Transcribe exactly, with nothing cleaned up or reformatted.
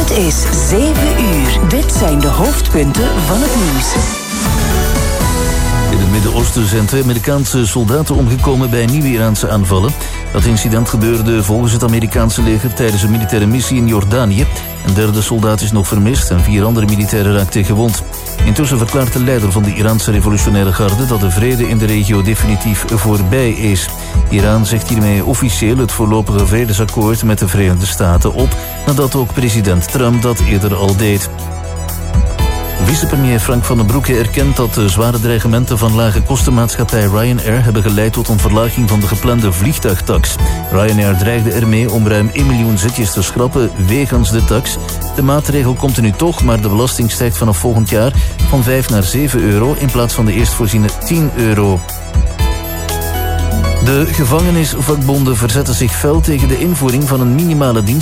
Het is zeven uur. Dit zijn de hoofdpunten van het nieuws. In het Midden-Oosten zijn twee Amerikaanse soldaten omgekomen bij nieuwe Iraanse aanvallen. Dat incident gebeurde volgens het Amerikaanse leger tijdens een militaire missie in Jordanië. Een derde soldaat is nog vermist en vier andere militairen raakten gewond. Intussen verklaart de leider van de Iraanse revolutionaire garde dat de vrede in de regio definitief voorbij is. Iran zegt hiermee officieel het voorlopige vredesakkoord met de Verenigde Staten op, nadat ook president Trump dat eerder al deed. Vicepremier Frank van den Broeke erkent dat de zware dreigementen van lage kostenmaatschappij Ryanair hebben geleid tot een verlaging van de geplande vliegtuigtax. Ryanair dreigde ermee om ruim één miljoen zitjes te schrappen wegens de tax. De maatregel komt er nu toch, maar de belasting stijgt vanaf volgend jaar van vijf naar zeven euro in plaats van de eerst voorziene tien euro. De gevangenisvakbonden verzetten zich fel tegen de invoering van een minimale dienst